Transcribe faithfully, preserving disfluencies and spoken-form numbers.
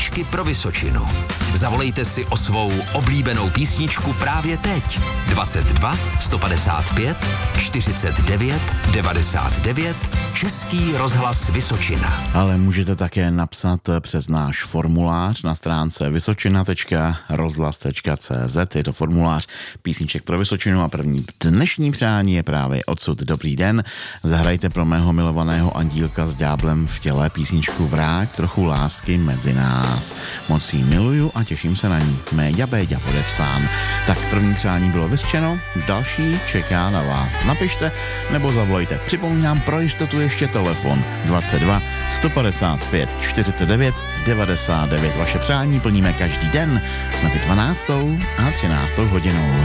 Písničky pro Vysočinu. Zavolejte si o svou oblíbenou písničku právě teď. dvacet dva sto padesát pět čtyřicet devět devadesát devět Český rozhlas Vysočina. Ale můžete také napsat přes náš formulář na stránce vysočina tečka rozhlas tečka cé zet. Je to formulář písniček pro Vysočinu a první dnešní přání je právě odsud. Dobrý den, zahrajte pro mého milovaného andílka s ďáblem v těle písničku Vrák, trochu lásky mezi nás. Moc jí miluju a těším se na ní. Méďa Béďa podepsán. Tak první přání bylo vyřčeno, další čeká na vás. Napište nebo zavolejte. Připomínám pro jistotu ještě telefon dvacet dva sto padesát pět čtyřicet devět devadesát devět. Vaše přání plníme každý den mezi dvanáctou a třináctou hodinou.